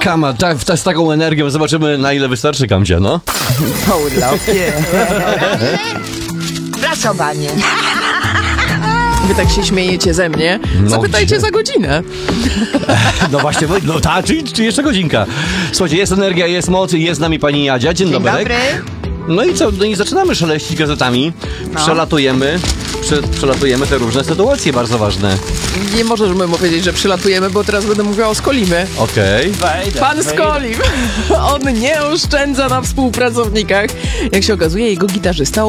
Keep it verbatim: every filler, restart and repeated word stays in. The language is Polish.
Kama, tak, z taką energią zobaczymy, na ile wystarczy Kamcia, no. Po urlopie. Pracowanie. Wy tak się śmiejecie ze mnie. No Zapytajcie gdzie? za godzinę. No właśnie, no tak, czy, czy jeszcze godzinka. Słuchajcie, jest energia, jest moc, jest z nami pani Jadzia. Dzień, Dzień dobry. dobry. No i co, no i zaczynamy szeleścić gazetami. No. Przelatujemy, prze, przelatujemy te różne sytuacje bardzo ważne. Nie możemy mu powiedzieć, że przylatujemy, bo teraz będę mówiła o Skolimie. Okej. Pan Skolim, on nie oszczędza na współpracownikach. Jak się okazuje, jego gitarzysta